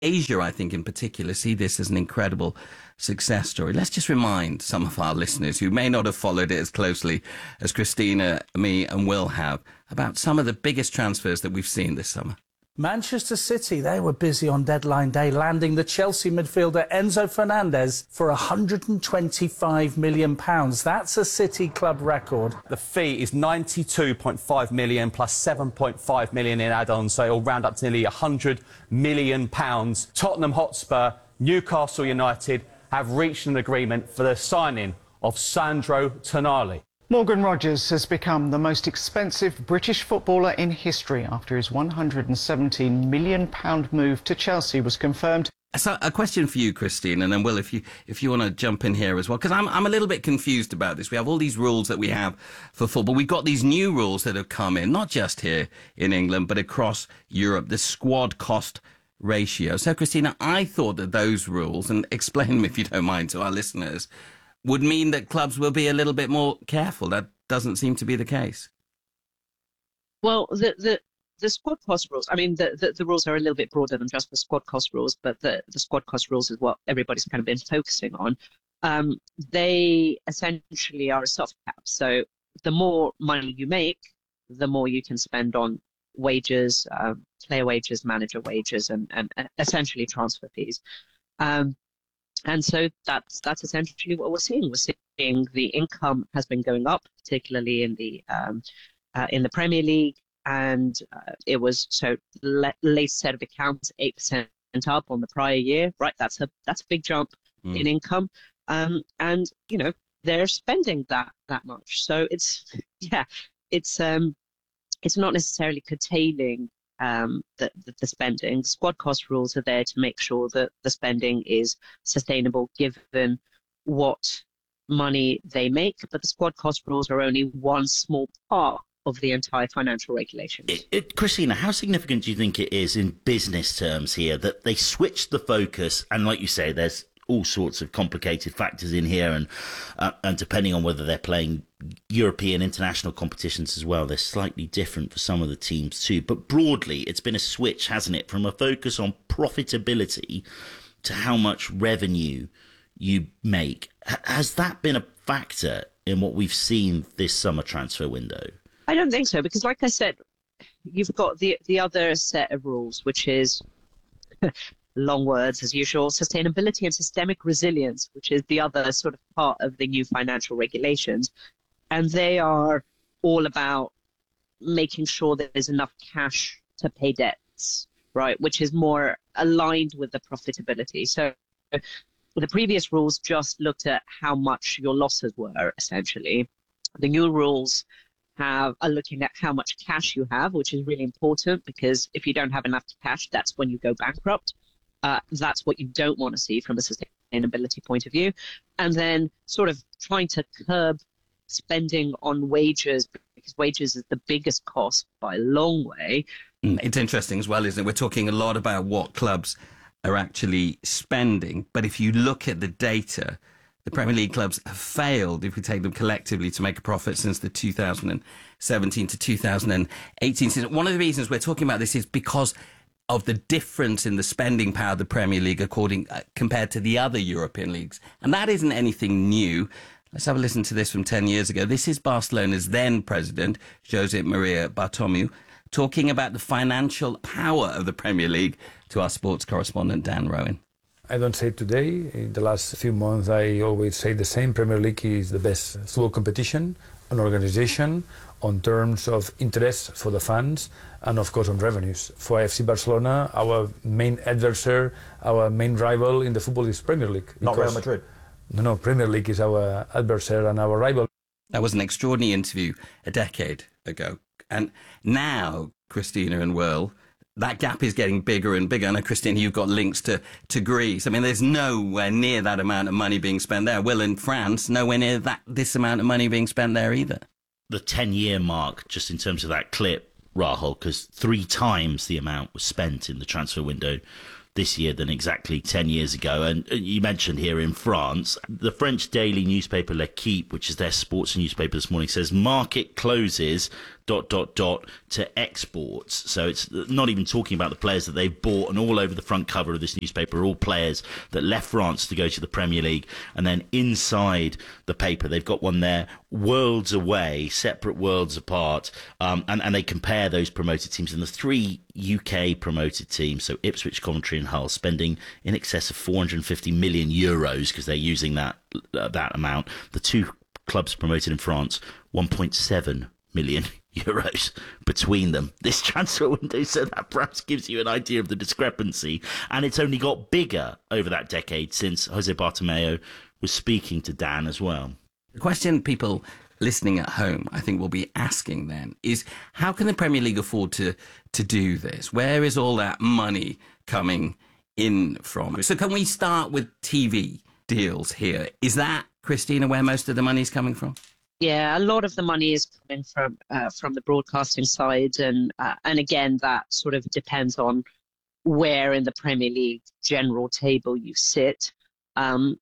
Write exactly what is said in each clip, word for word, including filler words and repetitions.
Asia, I think, in particular, see this as an incredible success story. Let's just remind some of our listeners who may not have followed it as closely as Christina, me and Will have about some of the biggest transfers that we've seen this summer. Manchester City, they were busy on deadline day landing the Chelsea midfielder Enzo Fernandez for one hundred twenty-five million pounds. That's a City club record. The fee is ninety-two point five million pounds plus seven point five million pounds in add-ons, so it'll round up to nearly one hundred million pounds. Tottenham Hotspur, Newcastle United have reached an agreement for the signing of Sandro Tonali. Morgan Rogers has become the most expensive British footballer in history after his one hundred seventeen million pounds move to Chelsea was confirmed. So a question for you, Christine, and then Will, if you if you want to jump in here as well, because I'm I'm a little bit confused about this. We have all these rules that we have for football. We've got these new rules that have come in, not just here in England, but across Europe, the squad cost ratio. So, Christina, I thought that those rules, and explain them if you don't mind to our listeners, would mean that clubs will be a little bit more careful. That doesn't seem to be the case. Well, the the, the squad cost rules, I mean, the, the, the rules are a little bit broader than just the squad cost rules, but the, the squad cost rules is what everybody's kind of been focusing on. Um, they essentially are a soft cap. So the more money you make, the more you can spend on wages, um, player wages, manager wages, and, and, and essentially transfer fees. Um, And so that's that's essentially what we're seeing. We're seeing the income has been going up, particularly in the um, uh, in the Premier League, and uh, it was so le- latest set of accounts eight percent up on the prior year. Right, that's a that's a big jump mm. in income, um, and you know they're spending that that much. So it's yeah, it's um, it's not necessarily curtailing Um, the, the, the spending. Squad cost rules are there to make sure that the spending is sustainable given what money they make, but the squad cost rules are only one small part of the entire financial regulations. It, it, Christina, how significant do you think it is in business terms here that they switched the focus, and like you say, there's all sorts of complicated factors in here, and uh, and depending on whether they're playing European international competitions as well, they're slightly different for some of the teams too. But broadly, it's been a switch, hasn't it, from a focus on profitability to how much revenue you make. H- has that been a factor in what we've seen this summer transfer window? I don't think so, because like I said, you've got the the other set of rules, which is long words as usual, sustainability and systemic resilience, which is the other sort of part of the new financial regulations. And they are all about making sure that there's enough cash to pay debts, right, which is more aligned with the profitability. So the previous rules just looked at how much your losses were, essentially. The new rules have are looking at how much cash you have, which is really important, because if you don't have enough cash, that's when you go bankrupt. Uh, that's what you don't want to see from a sustainability point of view. And then sort of trying to curb spending on wages, because wages is the biggest cost by a long way. It's interesting as well, isn't it? We're talking a lot about what clubs are actually spending, but if you look at the data, the Premier League clubs have failed, if we take them collectively, to make a profit since the two thousand seventeen to two thousand eighteen season. One of the reasons we're talking about this is because of the difference in the spending power of the Premier League according uh, compared to the other European leagues. And that isn't anything new. Let's have a listen to this from ten years ago. This is Barcelona's then president, Josep Maria Bartomeu, talking about the financial power of the Premier League to our sports correspondent, Dan Rowan. I don't say it today. In the last few months, I always say the same. Premier League is the best football competition, an organization, on terms of interest for the fans, and of course on revenues. For F C Barcelona, our main adversary, our main rival in the football is Premier League. Not Real Madrid? No, no, Premier League is our adversary and our rival. That was an extraordinary interview a decade ago. And now, Christina and Will, that gap is getting bigger and bigger. I know, Christina, you've got links to, to Greece. I mean, there's nowhere near that amount of money being spent there. Will, in France, nowhere near that this amount of money being spent there either. The ten-year mark, just in terms of that clip, Rahul, because three times the amount was spent in the transfer window this year than exactly ten years ago. And you mentioned here in France, the French daily newspaper L'Equipe, which is their sports newspaper this morning, says market closes dot, dot, dot to exports. So it's not even talking about the players that they've bought, and all over the front cover of this newspaper are all players that left France to go to the Premier League. And then inside the paper, they've got one there, worlds away, separate worlds apart, um, and, and they compare those promoted teams. And the three U K promoted teams, so Ipswich, Coventry and Hull, spending in excess of four hundred fifty million euros because they're using that uh, that amount. The two clubs promoted in France, one point seven million euros between them this transfer window, so that perhaps gives you an idea of the discrepancy. And it's only got bigger over that decade since Jose Bartomeu was speaking to Dan as well. The question people listening at home, I think, will be asking then is, how can the Premier League afford to to do this? Where is all that money coming in from? So can we start with T V deals here? Is that, Christina, where most of the money is coming from? Yeah, a lot of the money is coming from uh, from the broadcasting side, and uh, and again, that sort of depends on where in the Premier League general table you sit. Um,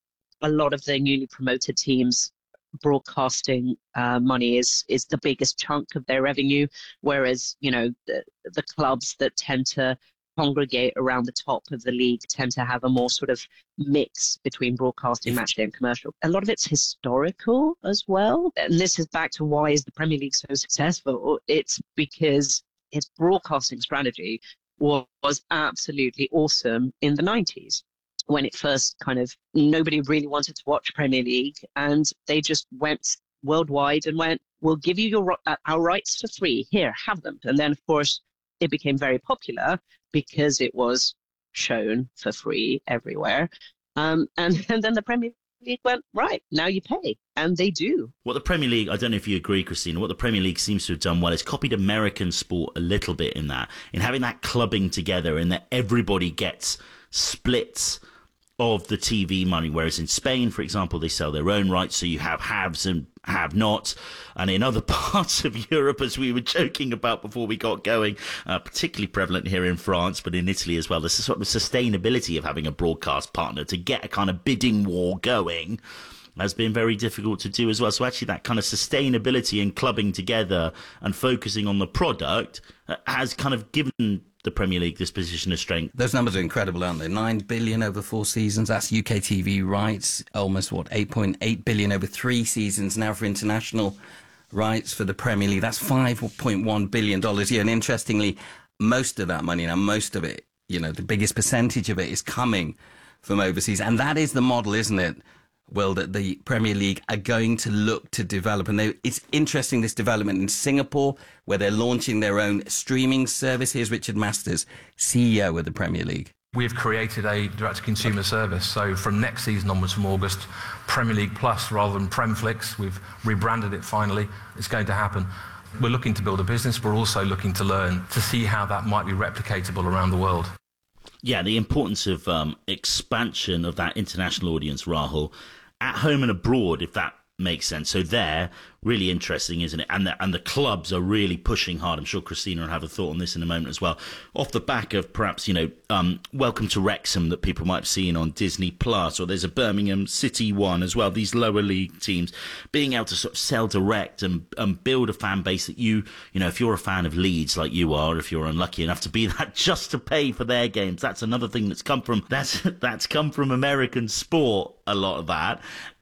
a lot of the newly promoted teams, broadcasting uh, money is is the biggest chunk of their revenue, whereas, you know, the, the clubs that tend to congregate around the top of the league tend to have a more sort of mix between broadcasting, matchday and commercial. A lot of it's historical as well. And this is back to why is the Premier League so successful? It's because its broadcasting strategy was, was absolutely awesome in the nineties. When it first kind of, nobody really wanted to watch Premier League, and they just went worldwide and went, we'll give you your uh, our rights for free. Here, have them. And then, of course, it became very popular because it was shown for free everywhere. Um, and, and then the Premier League went, right, now you pay. And they do. What the Premier League, I don't know if you agree, Christina, what the Premier League seems to have done well is copied American sport a little bit in that, in having that clubbing together, and that everybody gets splits of the T V money, whereas in Spain, for example, they sell their own rights, so you have haves and have-nots, and in other parts of Europe, as we were joking about before we got going, uh, particularly prevalent here in France, but in Italy as well, there's a sort of sustainability of having a broadcast partner to get a kind of bidding war going has been very difficult to do as well. So actually that kind of sustainability and clubbing together and focusing on the product uh, has kind of given the Premier League this position of strength. Those numbers are incredible, aren't they? Nine billion over four seasons. That's U K T V rights. Almost, what, eight point eight billion over three seasons now for international rights for the Premier League. That's five point one billion dollars a year. And interestingly, most of that money, now most of it, you know, the biggest percentage of it is coming from overseas. And that is the model, isn't it, Will, that the Premier League are going to look to develop. And they, it's interesting, this development in Singapore, where they're launching their own streaming service. Here's Richard Masters, C E O of the Premier League. We've created a direct-to-consumer service. So from next season onwards, from August, Premier League Plus rather than Premflix. We've rebranded it finally. It's going to happen. We're looking to build a business. We're also looking to learn, to see how that might be replicatable around the world. Yeah, the importance of um, expansion of that international audience, Rahul, at home and abroad, if that makes sense. So there, really interesting, isn't it? And the, and the clubs are really pushing hard. I'm sure Christina will have a thought on this in a moment as well. Off the back of perhaps, you know, um, Welcome to Wrexham that people might have seen on Disney Plus, or there's a Birmingham City one as well. These lower league teams being able to sort of sell direct and, and build a fan base that you, you know, if you're a fan of Leeds like you are, if you're unlucky enough to be that, just to pay for their games, that's another thing that's come from that's that's come from American sport. A lot of that,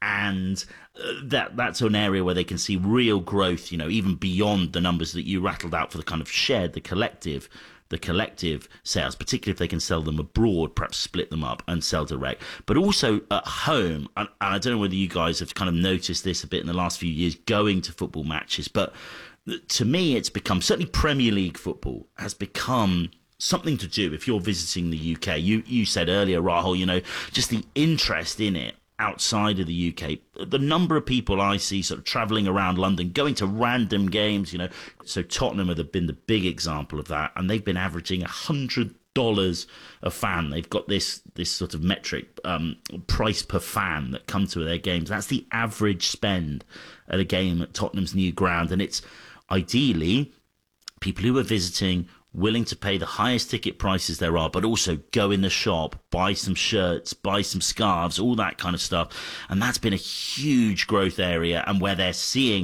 and uh, that that's an area where they can see real growth, you know, even beyond the numbers that you rattled out for the kind of shared, the collective, the collective sales, particularly if they can sell them abroad, perhaps split them up and sell direct, but also at home. And, and I don't know whether you guys have kind of noticed this a bit in the last few years going to football matches, but to me, it's become, certainly Premier League football has become something to do if you're visiting the U K. You you said earlier, Rahul, you know, just the interest in it outside of the U K. The number of people I see sort of travelling around London, going to random games, you know. So Tottenham have been the big example of that, and they've been averaging one hundred dollars a fan. They've got this this sort of metric, um, price per fan that come to their games. That's the average spend at a game at Tottenham's new ground, and it's ideally people who are visiting willing to pay the highest ticket prices there are, but also go in the shop, buy some shirts, buy some scarves, all that kind of stuff. And that's been a huge growth area, and where they're seeing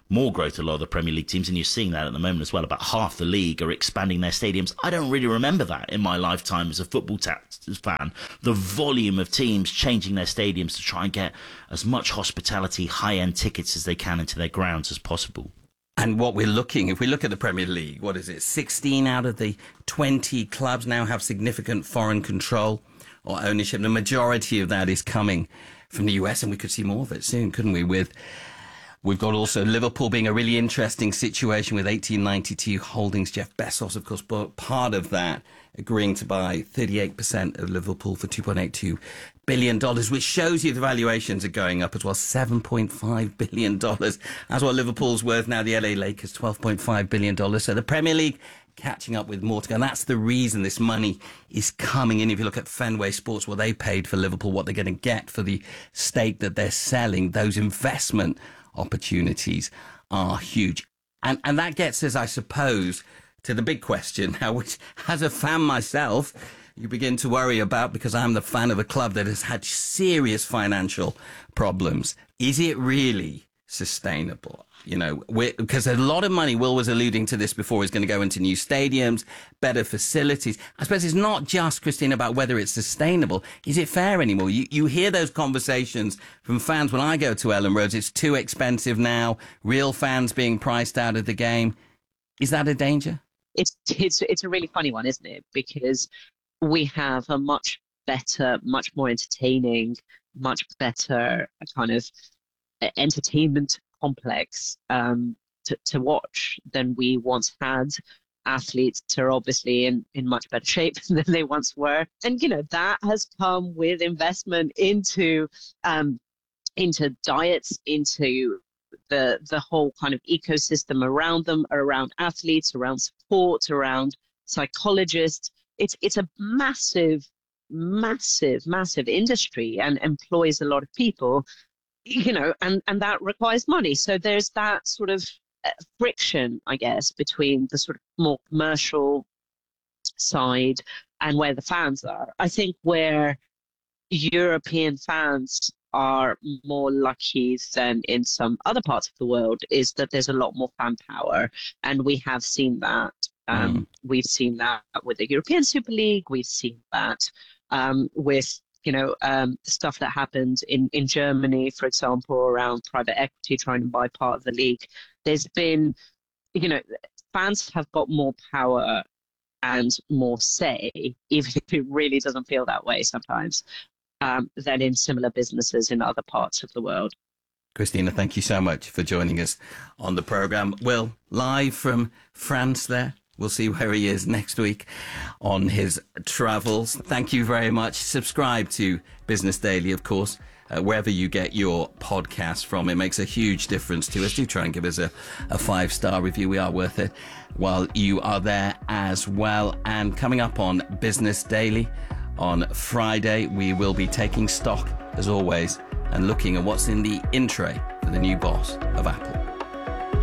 more growth a lot of the Premier League teams, and you're seeing that at the moment as well. About half the league are expanding their stadiums. I don't really remember that in my lifetime as a football ta- fan. The volume of teams changing their stadiums to try and get as much hospitality, high-end tickets as they can into their grounds as possible. And what we're looking, if we look at the Premier League, what is it? sixteen out of the twenty clubs now have significant foreign control or ownership. The majority of that is coming from the U S, and we could see more of it soon, couldn't we? With We've got also Liverpool being a really interesting situation with eighteen ninety-two Holdings. Jeff Bezos, of course, part of that, agreeing to buy thirty-eight percent of Liverpool for two point eight two billion dollars, which shows you the valuations are going up as well. seven point five billion dollars. That's what Liverpool's worth now. The L A Lakers, twelve point five billion dollars. So the Premier League catching up with more to go. And that's the reason this money is coming in. If you look at Fenway Sports, what they paid for Liverpool, what they're going to get for the stake that they're selling, those investment opportunities are huge. And and that gets us, I suppose, to the big question now, which as a fan myself, you begin to worry about, because I'm the fan of a club that has had serious financial problems. Is it really sustainable? You know, because a lot of money, Will was alluding to this before, is going to go into new stadiums, better facilities. I suppose it's not just, Christine, about whether it's sustainable. Is it fair anymore? You, you hear those conversations from fans when I go to Ellen Road. It's too expensive now. Real fans being priced out of the game. Is that a danger? It's it's it's a really funny one, isn't it? Because we have a much better, much more entertaining, much better kind of entertainment complex um, to, to watch than we once had. Athletes are obviously in, in much better shape than they once were. And, you know, that has come with investment into um, into diets, into the the whole kind of ecosystem around them, around athletes, around support, around psychologists. It's it's a massive, massive, massive industry and employs a lot of people. You know, and, and that requires money. So there's that sort of friction, I guess, between the sort of more commercial side and where the fans are. I think where European fans are more lucky than in some other parts of the world is that there's a lot more fan power. And we have seen that. Um, mm. We've seen that with the European Super League. We've seen that um, with you know, um, stuff that happened in, in Germany, for example, around private equity trying to buy part of the league. There's been, you know, fans have got more power and more say, even if it really doesn't feel that way sometimes, um, than in similar businesses in other parts of the world. Christina, thank you so much for joining us on the programme. Will, live from France there. We'll see where he is next week on his travels. Thank you very much. Subscribe to Business Daily, of course, uh, wherever you get your podcast from. It makes a huge difference to us. Do try and give us a, a five-star review. We are worth it while you are there as well. And coming up on Business Daily on Friday, we will be taking stock, as always, and looking at what's in the in tray for the new boss of Apple.